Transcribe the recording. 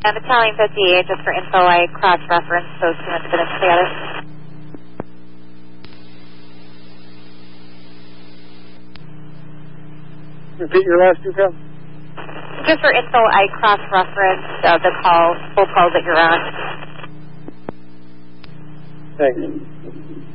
Battalion 58, just for info, I cross-referenced those two incidents together. Repeat your last detail. Just for info, I cross-referenced the calls, both calls that you're on. Thanks.